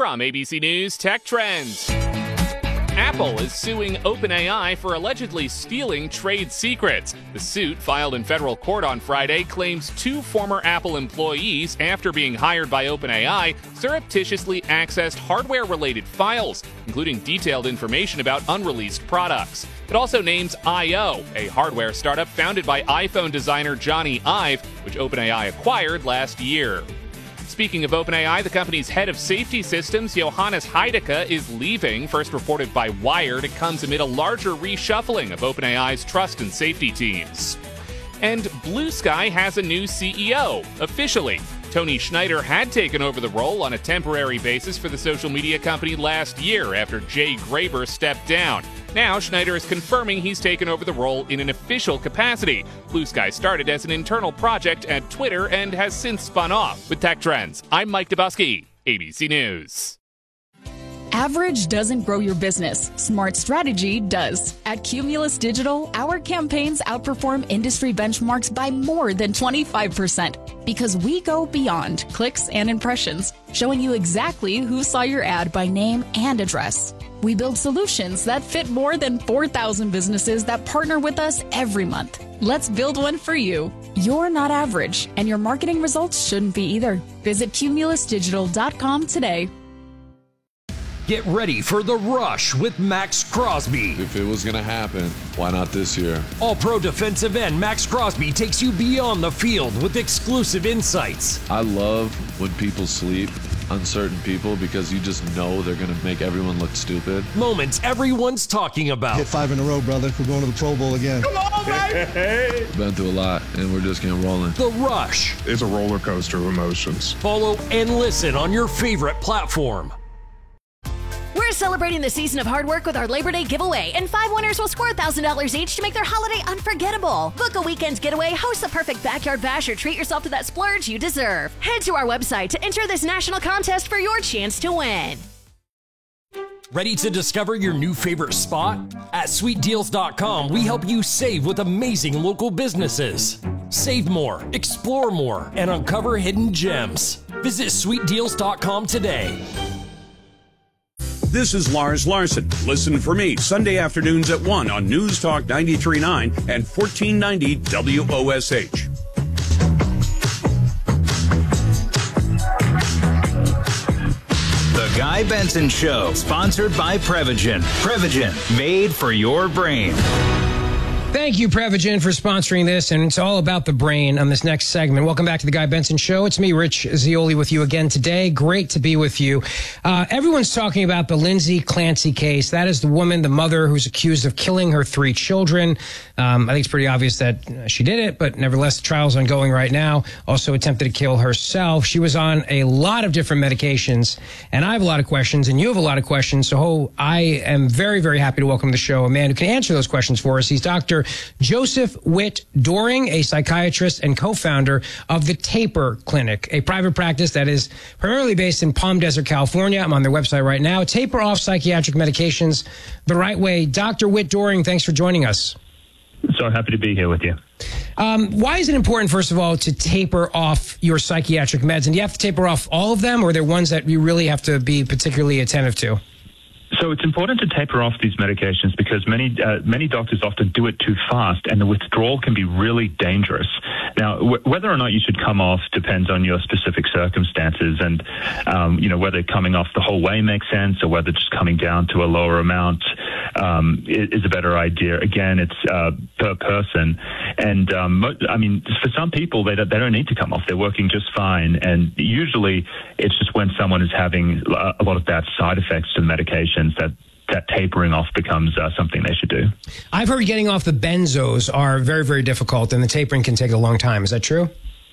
From ABC News Tech Trends. Apple is suing OpenAI for allegedly stealing trade secrets. The suit, filed in federal court on Friday, claims two former Apple employees, after being hired by OpenAI, surreptitiously accessed hardware-related files, including detailed information about unreleased products. It also names I.O., a hardware startup founded by iPhone designer Johnny Ive, which OpenAI acquired last year. Speaking of OpenAI, the company's head of safety systems, Johannes Heideke, is leaving. First reported by Wired, it comes amid a larger reshuffling of OpenAI's trust and safety teams. And Blue Sky has a new CEO, officially. Tony Schneider had taken over the role on a temporary basis for the social media company last year after Jay Graber stepped down. Now, Schneider is confirming he's taken over the role in an official capacity. Blue Sky started as an internal project at Twitter and has since spun off. With Tech Trends, I'm Mike Dubusky, ABC News. Average doesn't grow your business. Smart strategy does. At Cumulus Digital, our campaigns outperform industry benchmarks by more than 25% because we go beyond clicks and impressions, showing you exactly who saw your ad by name and address. We build solutions that fit more than 4,000 businesses that partner with us every month. Let's build one for you. You're not average, and your marketing results shouldn't be either. Visit cumulusdigital.com today. Get ready for The Rush with Max Crosby. If it was going to happen, why not this year? All-pro defensive end Max Crosby takes you beyond the field with exclusive insights. I love when people sleep, uncertain people, because you just know they're going to make everyone look stupid. Moments everyone's talking about. Hit 5 in a row, brother. We're going to the Pro Bowl again. Come on, baby! Been through a lot, and we're just getting rolling. The Rush. It's a roller coaster of emotions. Follow and listen on your favorite platform. We're celebrating the season of hard work with our Labor Day giveaway, and 5 winners will score $1,000 each to make their holiday unforgettable. Book a weekend getaway, host the perfect backyard bash, or treat yourself to that splurge you deserve. Head to our website to enter this national contest for your chance to win. Ready to discover your new favorite spot? At sweetdeals.com, we help you save with amazing local businesses. Save more, explore more, and uncover hidden gems. Visit sweetdeals.com today. This is Lars Larson. Listen for me Sunday afternoons at 1 on News Talk 93.9 and 1490 WOSH. The Guy Benson Show, sponsored by Prevagen. Prevagen, made for your brain. Thank you, Prevagen, for sponsoring this, and it's all about the brain on this next segment. Welcome back to the Guy Benson Show. It's me, Rich Zeoli, with you again today. Great to be with you. Everyone's talking about the Lindsay Clancy case. That is the woman, the mother, who's accused of killing her 3 children. I think it's pretty obvious that she did it, but nevertheless, the trial's ongoing right now. Also attempted to kill herself. She was on a lot of different medications, and I have a lot of questions, and you have a lot of questions, so I am very, very happy to welcome to the show a man who can answer those questions for us. He's Dr. Joseph Witt Doering, a psychiatrist and co-founder of the Taper Clinic, a private practice that is primarily based in Palm Desert, California. I'm on their website right now. Taper off psychiatric medications the right way. Dr. Witt Doering, thanks for joining us. So happy to be here with you. Why is it important, first of all, to taper off your psychiatric meds? And do you have to taper off all of them, or are there ones that you really have to be particularly attentive to? So it's important to taper off these medications because many doctors often do it too fast, and the withdrawal can be really dangerous. Now, whether or not you should come off depends on your specific circumstances, and whether coming off the whole way makes sense or whether just coming down to a lower amount is a better idea. Again, it's per person, and for some people they don't need to come off; they're working just fine. And usually, it's just when someone is having a lot of bad side effects to the medication that tapering off becomes something they should do. I've heard getting off the benzos are very, very difficult, and the tapering can take a long time. Is that true?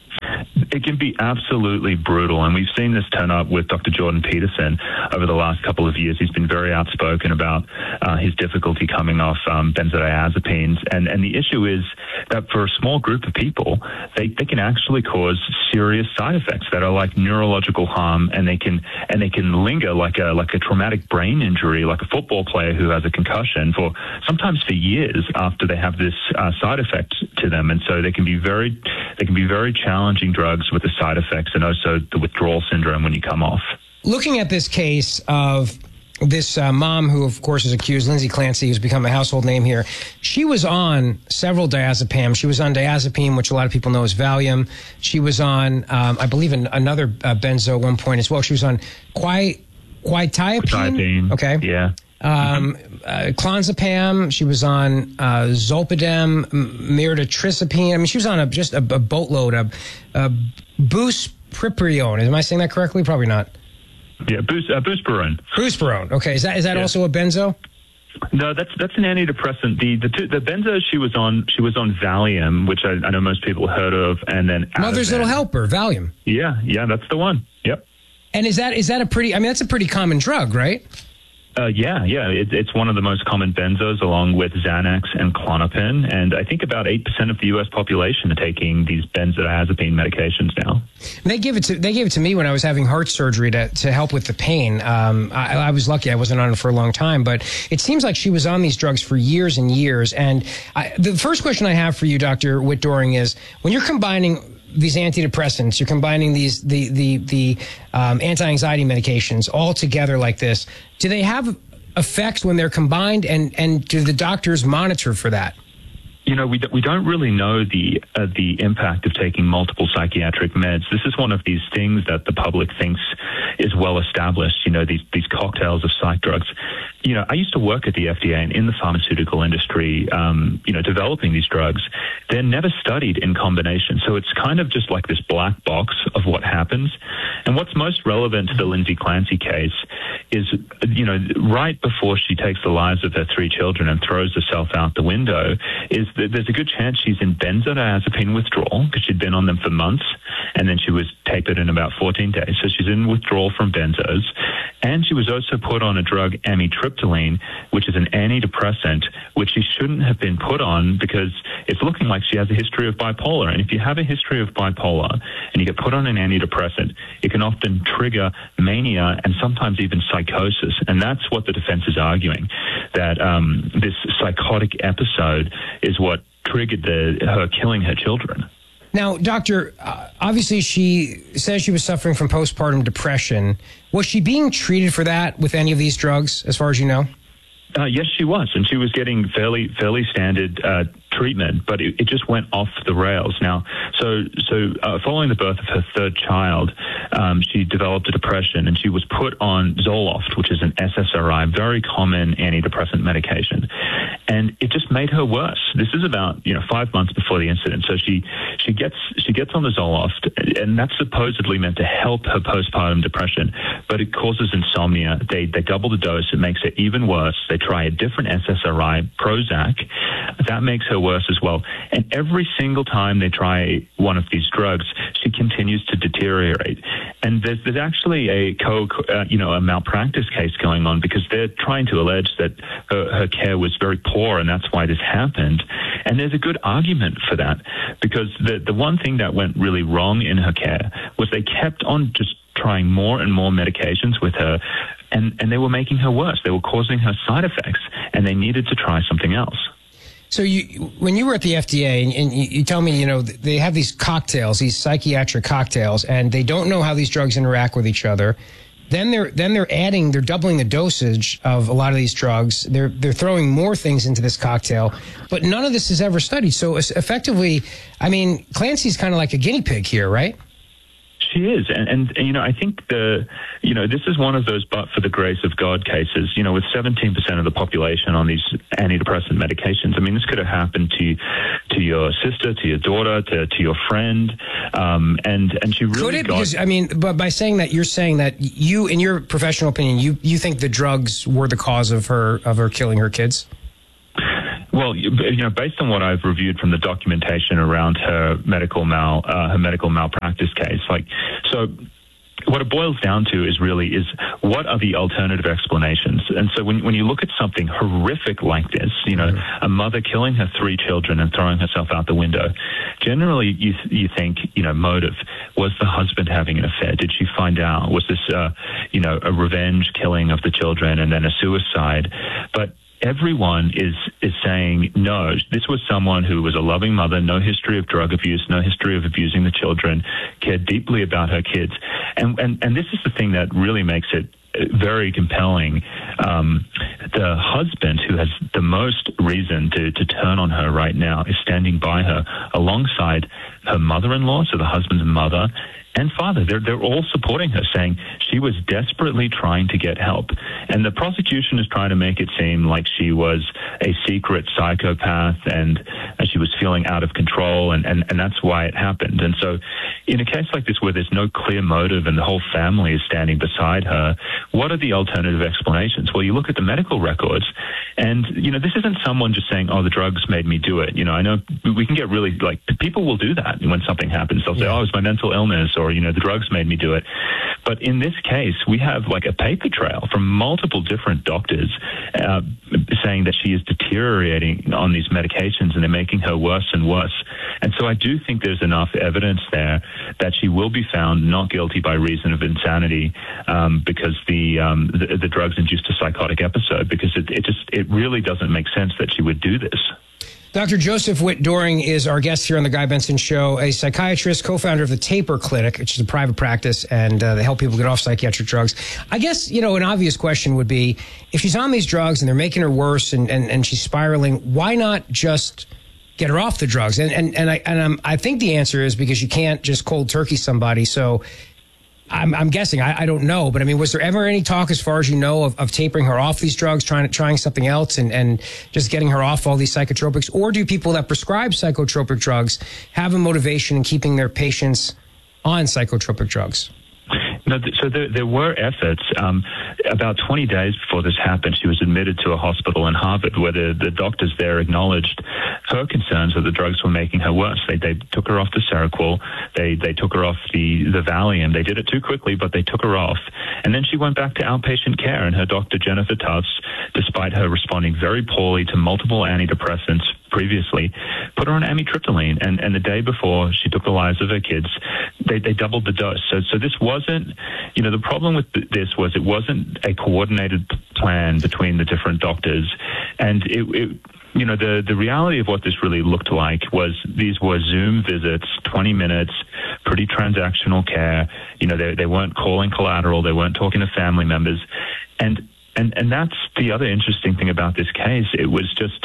It can be absolutely brutal, and we've seen this turn up with Dr. Jordan Peterson over the last couple of years. He's been very outspoken about his difficulty coming off benzodiazepines, and the issue is that for a small group of people, they can actually cause serious side effects that are like neurological harm, and they can linger like a traumatic brain injury, like a football player who has a concussion sometimes for years after they have this side effect to them, and so they can be very challenging drugs with the side effects and also the withdrawal syndrome when you come off. looking at this case of this mom who, of course, is accused, Lindsay Clancy, who's become a household name here, she was on several diazepam. She was on diazepam, which a lot of people know as Valium. She was on, I believe, another benzo at one point as well. She was on quetiapine. Okay. Yeah. Clonazepam. She was on zolpidem, mirtazapine. I mean, she was on just a boatload of buspirone. Am I saying that correctly? Probably not. Yeah, buspirone. Buspirone. Okay, is that also a benzo? No, that's an antidepressant. The benzo she was on Valium, which I know most people heard of, and then Mother's Little Helper, Valium. Yeah, that's the one. Yep. And is that a pretty? I mean, that's a pretty common drug, right? Yeah. It's one of the most common benzos, along with Xanax and Klonopin. And I think about 8% of the U.S. population are taking these benzodiazepine medications now. They gave it to me when I was having heart surgery to help with the pain. I was lucky; I wasn't on it for a long time, but it seems like she was on these drugs for years and years. And the first question I have for you, Dr. Whitt-Doering, is when you're combining these antidepressants, you're combining the anti-anxiety medications all together like this, do they have effects when they're combined, and do the doctors monitor for that? You know, we don't really know the impact of taking multiple psychiatric meds. This is one of these things that the public thinks is well established, you know, these cocktails of psych drugs. You know, I used to work at the FDA and in the pharmaceutical industry, developing these drugs. They're never studied in combination. So it's kind of just like this black box of what happens. And what's most relevant to the Lindsay Clancy case is, you know, right before she takes the lives of her 3 children and throws herself out the window, is that there's a good chance she's in benzodiazepine withdrawal because she'd been on them for months, and then she was tapered in about 14 days. So she's in withdrawal from benzos. And she was also put on a drug, amitriptyline, which is an antidepressant, which she shouldn't have been put on because it's looking like she has a history of bipolar. And if you have a history of bipolar and you get put on an antidepressant, it can often trigger mania and sometimes even psychosis. And that's what the defense is arguing, that this psychotic episode is what triggered her killing her children. Now, doctor, obviously she says she was suffering from postpartum depression. Was she being treated for that with any of these drugs, as far as you know? Yes, she was, and she was getting fairly standard treatment, but it just went off the rails. Now, so following the birth of her 3rd child, she developed a depression, and she was put on Zoloft, which is an SSRI, very common antidepressant medication, and it just made her worse. This is about 5 months before the incident. So she gets on the Zoloft, and that's supposedly meant to help her postpartum depression, but it causes insomnia. They double the dose. It makes it even worse. They try a different SSRI, Prozac. That makes her worse as well. And every single time they try one of these drugs, she continues to deteriorate. And there's actually a malpractice case going on because they're trying to allege that her care was very poor, and that's why this happened. And there's a good argument for that because the one thing that went really wrong in her care was they kept on just trying more and more medications with her, and they were making her worse. They were causing her side effects, and they needed to try something else. So when you were at the FDA, and you tell me, they have these cocktails, these psychiatric cocktails, and they don't know how these drugs interact with each other. Then they're doubling the dosage of a lot of these drugs. They're throwing more things into this cocktail, but none of this is ever studied. So effectively, I mean, Clancy's kind of like a guinea pig here, right? She is, and I think this is one of those but for the grace of God cases. With 17% of the population on these antidepressant medications, I mean, this could have happened to your sister, to your daughter, to your friend, and she really could it? Because but by saying that, you're saying that you, in your professional opinion, you think the drugs were the cause of her killing her kids. Well, based on what I've reviewed from the documentation around her medical malpractice case, so what it boils down to is what are the alternative explanations? And so when you look at something horrific like this, a mother killing her 3 children and throwing herself out the window, generally you think, motive. Was the husband having an affair? Did she find out? Was this, a revenge killing of the children and then a suicide? But everyone is saying, no, this was someone who was a loving mother, no history of drug abuse, no history of abusing the children, cared deeply about her kids. And this is the thing that really makes it very compelling. The husband, who has the most reason to turn on her right now, is standing by her alongside her mother-in-law, so the husband's mother, and father. They're all supporting her, saying she was desperately trying to get help. And the prosecution is trying to make it seem like she was a secret psychopath and she was feeling out of control, and that's why it happened. And so in a case like this where there's no clear motive and the whole family is standing beside her, what are the alternative explanations? Well, you look at the medical records, and, this isn't someone just saying, oh, the drugs made me do it. I know we can get really, people will do that when something happens. They'll say, oh, it's my mental illness, or, the drugs made me do it. But in this case, we have a paper trail from multiple different doctors saying that she is deteriorating on these medications and they're making her worse and worse. And so I do think there's enough evidence there that she will be found not guilty by reason of insanity because the drugs induced a psychotic episode, because it really doesn't make sense that she would do this. Dr. Joseph Witt-Doerring is our guest here on The Guy Benson Show, a psychiatrist, co-founder of the Taper Clinic, which is a private practice, and they help people get off psychiatric drugs. I guess, an obvious question would be, if she's on these drugs and they're making her worse and she's spiraling, why not just get her off the drugs? I think the answer is because you can't just cold turkey somebody. So I'm guessing, I don't know, but was there ever any talk, as far as you know, of tapering her off these drugs, trying something else and just getting her off all these psychotropics? Or do people that prescribe psychotropic drugs have a motivation in keeping their patients on psychotropic drugs? No, so there were efforts. About 20 days before this happened, she was admitted to a hospital in Harvard where the doctors there acknowledged her concerns that the drugs were making her worse. They took her off the Seroquel. They took her off the Valium. They did it too quickly, but they took her off. And then she went back to outpatient care, and her doctor, Jennifer Tufts, despite her responding very poorly to multiple antidepressants previously, put her on amitriptyline, and the day before she took the lives of her kids, they doubled the dose. So this wasn't, the problem with this was it wasn't a coordinated plan between the different doctors, and the reality of what this really looked like was these were Zoom visits, 20 minutes, pretty transactional care. They weren't calling collateral, they weren't talking to family members, and that's the other interesting thing about this case. It was just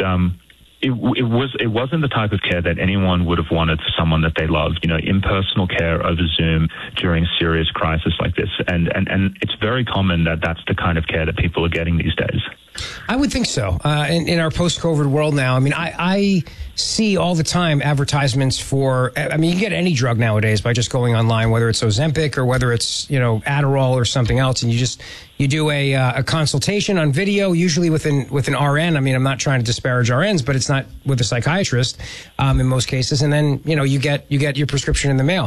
it wasn't the type of care that anyone would have wanted for someone that they loved, impersonal care over Zoom during a serious crisis like this. And it's very common that that's the kind of care that people are getting these days. I would think so. In our post-COVID world now, I see all the time advertisements for, you can get any drug nowadays by just going online, whether it's Ozempic or whether it's, Adderall or something else. And you do a consultation on video, usually with an RN. I'm not trying to disparage RNs, but it's not with a psychiatrist, in most cases. And then, you get your prescription in the mail.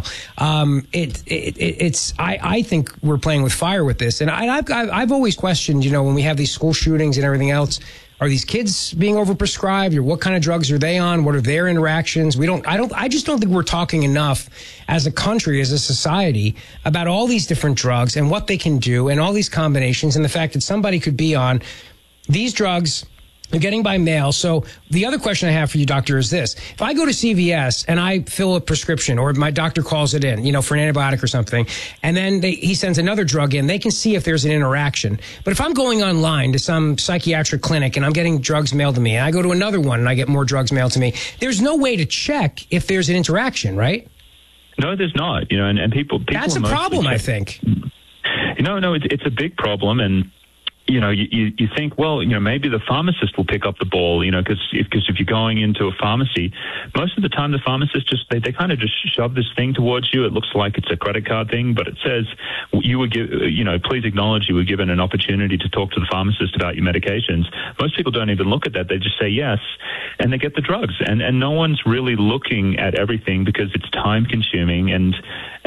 I think we're playing with fire with this. And I've always questioned, when we have these school shootings and everything else, are these kids being overprescribed, or what kind of drugs are they on? What are their interactions? I just don't think we're talking enough as a country, as a society, about all these different drugs and what they can do and all these combinations, and the fact that somebody could be on these drugs they're getting by mail. So the other question I have for you, doctor, is this. If I go to CVS and I fill a prescription, or my doctor calls it in, for an antibiotic or something, and then he sends another drug in, they can see if there's an interaction. But if I'm going online to some psychiatric clinic and I'm getting drugs mailed to me, and I go to another one and I get more drugs mailed to me, there's no way to check if there's an interaction, right? No, there's not. And people that's a problem, I think. No, it's a big problem, and you think, well, maybe the pharmacist will pick up the ball, because if you're going into a pharmacy, most of the time the pharmacist they kind of just shove this thing towards you. It looks like it's a credit card thing, but it says you were please acknowledge you were given an opportunity to talk to the pharmacist about your medications. Most people don't even look at that. They just say yes, and they get the drugs. And no one's really looking at everything because it's time consuming, and